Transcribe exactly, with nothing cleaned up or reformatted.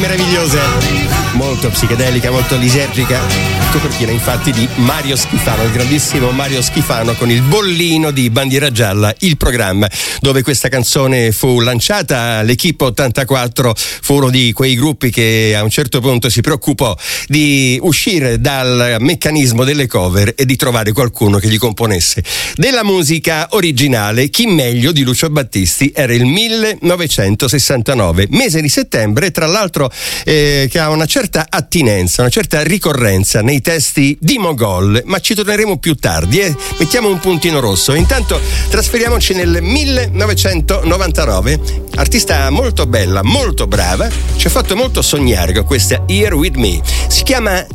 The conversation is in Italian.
Meravigliosa, molto psichedelica, molto lisergica, copertina infatti di Mario Schifano, il grandissimo Mario Schifano, con il bollino di Bandiera Gialla, il programma dove questa canzone fu lanciata. L'Equipe ottantaquattro fu uno di quei gruppi che a un certo punto si preoccupò di uscire dal meccanismo delle cover e di trovare qualcuno che gli componesse della musica originale. Chi meglio di Lucio Battisti? Era il millenovecentosessantanove, mese di settembre, tra l'altro eh, che ha una certa attinenza, una certa ricorrenza nei testi di Mogol, ma ci torneremo più tardi, eh? Mettiamo un puntino rosso. Intanto trasferiamoci nel millenovecentonovantanove, artista molto bella, molto brava, ci ha fatto molto sognare con questa Here With Me, si chiama